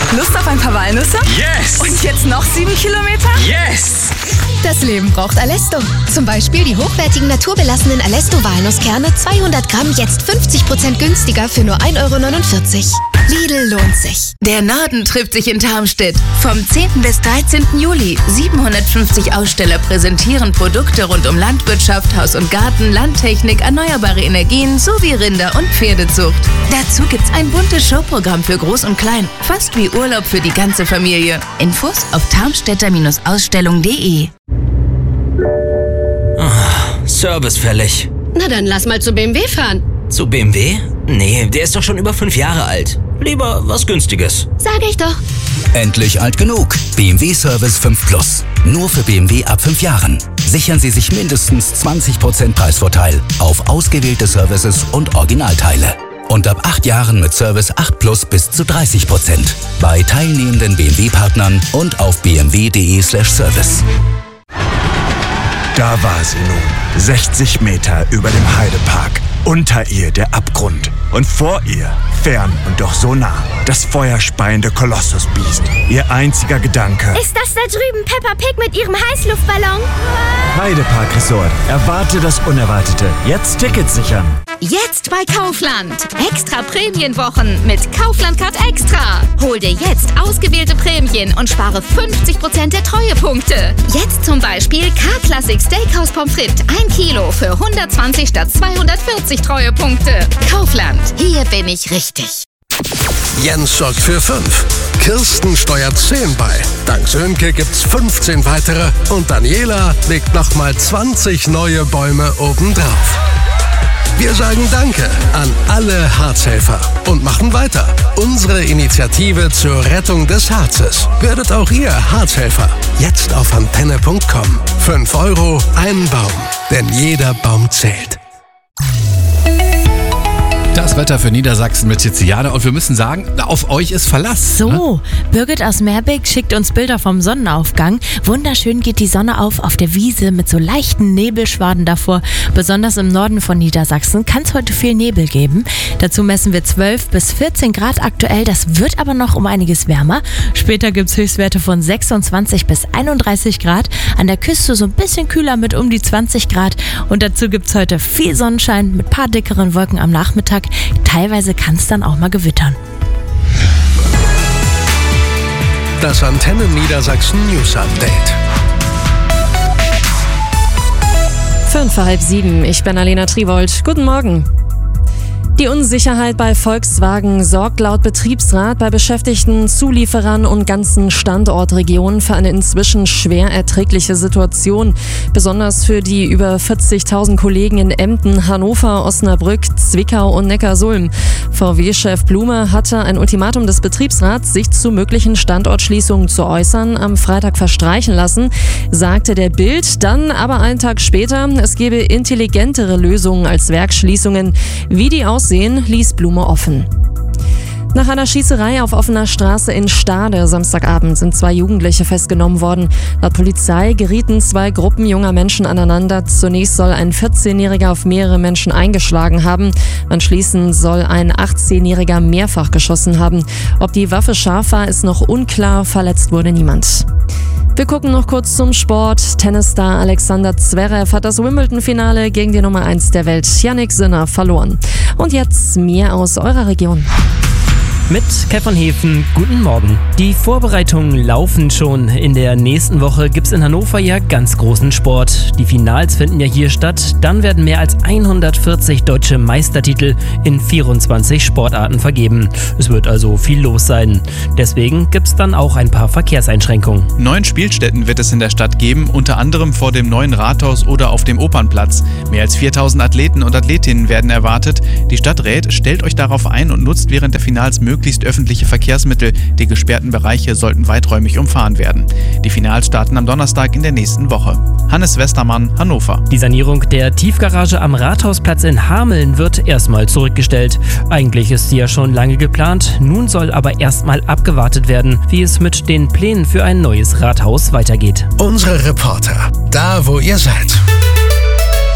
Lust auf ein paar Walnüsse? Yes! Und jetzt noch 7 Kilometer? Yes! Das Leben braucht Alesto. Zum Beispiel die hochwertigen naturbelassenen Alesto-Walnusskerne 200 Gramm jetzt 50% günstiger für nur 1,49 €. Lidl lohnt sich. Der Norden trifft sich in Tarmstedt. Vom 10. bis 13. Juli. 750 Aussteller präsentieren Produkte rund um Landwirtschaft, Haus und Garten, Landtechnik, erneuerbare Energien sowie Rinder- und Pferdezucht. Dazu gibt's ein buntes Showprogramm für Groß und Klein. Fast wie Urlaub für die ganze Familie. Infos auf tarmstädter-ausstellung.de. Service fällig. Na dann lass mal zu BMW fahren. Zu BMW? Nee, der ist doch schon über 5 Jahre alt. Lieber was Günstiges. Sag ich doch. Endlich alt genug. BMW Service 5 Plus. Nur für BMW ab 5 Jahren. Sichern Sie sich mindestens 20% Preisvorteil auf ausgewählte Services und Originalteile. Und ab 8 Jahren mit Service 8 Plus bis zu 30%. Bei teilnehmenden BMW-Partnern und auf bmw.de/service. Da war sie nun, 60 Meter über dem Heidepark. Unter ihr der Abgrund und vor ihr, fern und doch so nah, das feuerspeiende Kolossusbiest. Ihr einziger Gedanke: Ist das da drüben Peppa Pig mit ihrem Heißluftballon? Heidepark Resort. Erwarte das Unerwartete. Jetzt Tickets sichern. Jetzt bei Kaufland. Extra Prämienwochen mit Kaufland Card Extra. Hol dir jetzt ausgewählte Prämien und spare 50% der Treuepunkte. Jetzt zum Beispiel K-Classic Steakhouse Pommes frites 1 Kilo für 120 statt 240 Treuepunkte. Kaufland. Hier bin ich richtig. Jens sorgt für 5. Kirsten steuert 10 bei. Dank Sönke gibt's 15 weitere. Und Daniela legt nochmal 20 neue Bäume obendrauf. Wir sagen Danke an alle Harzhelfer und machen weiter. Unsere Initiative zur Rettung des Harzes. Werdet auch ihr Harzhelfer. Jetzt auf antenne.com. 5 €, ein Baum. Denn jeder Baum zählt. Das Wetter für Niedersachsen mit Tiziana und wir müssen sagen, auf euch ist Verlass. So, Birgit aus Meerbeek schickt uns Bilder vom Sonnenaufgang. Wunderschön geht die Sonne auf der Wiese mit so leichten Nebelschwaden davor. Besonders im Norden von Niedersachsen kann es heute viel Nebel geben. Dazu messen wir 12 bis 14 Grad aktuell. Das wird aber noch um einiges wärmer. Später gibt es Höchstwerte von 26 bis 31 Grad. An der Küste so ein bisschen kühler mit um die 20 Grad. Und dazu gibt es heute viel Sonnenschein mit ein paar dickeren Wolken am Nachmittag. Teilweise kann es dann auch mal gewittern. Das Antenne Niedersachsen News Update. 6:05. Ich bin Alena Triwold. Guten Morgen. Die Unsicherheit bei Volkswagen sorgt laut Betriebsrat bei Beschäftigten, Zulieferern und ganzen Standortregionen für eine inzwischen schwer erträgliche Situation. Besonders für die über 40.000 Kollegen in Emden, Hannover, Osnabrück, Zwickau und Neckarsulm. VW-Chef Blume hatte ein Ultimatum des Betriebsrats, sich zu möglichen Standortschließungen zu äußern, am Freitag verstreichen lassen, sagte der Bild. Dann aber einen Tag später, es gebe intelligentere Lösungen als Werksschließungen. Wie die aussehen, ließ Blume offen. Nach einer Schießerei auf offener Straße in Stade Samstagabend sind 2 Jugendliche festgenommen worden. Laut Polizei gerieten 2 Gruppen junger Menschen aneinander. Zunächst soll ein 14-Jähriger auf mehrere Menschen eingeschlagen haben. Anschließend soll ein 18-Jähriger mehrfach geschossen haben. Ob die Waffe scharf war, ist noch unklar. Verletzt wurde niemand. Wir gucken noch kurz zum Sport. Tennisstar Alexander Zverev hat das Wimbledon-Finale gegen die Nummer 1 der Welt, Jannik Sinner, verloren. Und jetzt mehr aus eurer Region. Mit Kai von Hefen, guten Morgen. Die Vorbereitungen laufen schon. In der nächsten Woche gibt's in Hannover ja ganz großen Sport. Die Finals finden ja hier statt. Dann werden mehr als 140 deutsche Meistertitel in 24 Sportarten vergeben. Es wird also viel los sein. Deswegen gibt's dann auch ein paar Verkehrseinschränkungen. 9 Spielstätten wird es in der Stadt geben, unter anderem vor dem neuen Rathaus oder auf dem Opernplatz. Mehr als 4.000 Athleten und Athletinnen werden erwartet. Die Stadt rät, stellt euch darauf ein und nutzt während der Finals möglichst öffentliche Verkehrsmittel. Die gesperrten Bereiche sollten weiträumig umfahren werden. Die Finals starten am Donnerstag in der nächsten Woche. Hannes Westermann, Hannover. Die Sanierung der Tiefgarage am Rathausplatz in Hameln wird erstmal zurückgestellt. Eigentlich ist sie ja schon lange geplant. Nun soll aber erstmal abgewartet werden, wie es mit den Plänen für ein neues Rathaus weitergeht. Unsere Reporter, da wo ihr seid.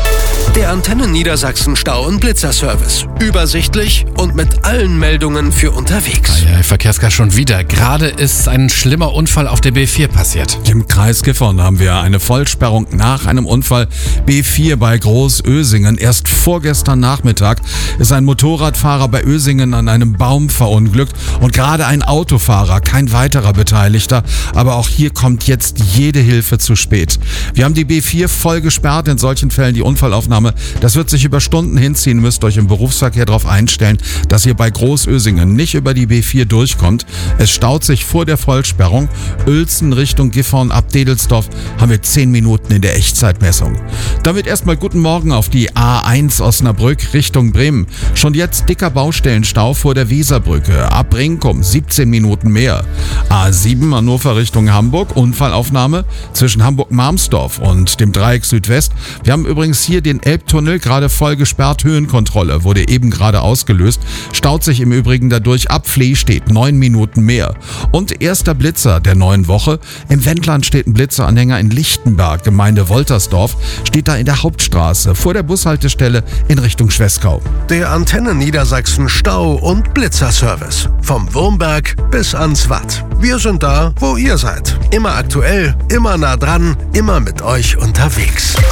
Der Antenne Niedersachsen Stau- und Blitzerservice. Übersichtlich und mit allen Meldungen für unterwegs. Ja, Verkehrsgas schon wieder. Gerade ist ein schlimmer Unfall auf der B4 passiert. Im Kreis Gifhorn haben wir eine Vollsperrung nach einem Unfall. B4 bei Großösingen. Erst vorgestern Nachmittag ist ein Motorradfahrer bei Ösingen an einem Baum verunglückt und gerade ein Autofahrer, kein weiterer Beteiligter. Aber auch hier kommt jetzt jede Hilfe zu spät. Wir haben die B4 voll gesperrt, in solchen Fällen die Unfallaufnahme. Das wird sich über Stunden hinziehen, müsst euch im Berufsverkehr darauf einstellen, dass ihr bei Großösingen nicht über die B4 durchkommt. Es staut sich vor der Vollsperrung. Uelzen Richtung Gifhorn ab Dedelsdorf haben wir 10 Minuten in der Echtzeitmessung. Damit erstmal guten Morgen auf die A1 Osnabrück Richtung Bremen. Schon jetzt dicker Baustellenstau vor der Weserbrücke. Ab Brinkum 17 Minuten mehr. A7 Hannover Richtung Hamburg. Unfallaufnahme zwischen Hamburg-Marmsdorf und dem Dreieck Südwest. Wir haben übrigens hier den Elbtunnel gerade voll gesperrt. Höhenkontrolle wurde eben gerade ausgelöst. Staut sich im Übrigen dadurch ab Flehstedt 9 Minuten mehr. Und erster Blitzer der neuen Woche. Im Wendland steht ein Blitzeranhänger in Lichtenberg, Gemeinde Woltersdorf. Steht da in der Hauptstraße vor der Bushaltestelle in Richtung Schweßkau. Der Antenne Niedersachsen Stau- und Blitzerservice. Vom Wurmberg bis ans Watt. Wir sind da, wo ihr seid. Immer aktuell, immer nah dran, immer mit euch unterwegs.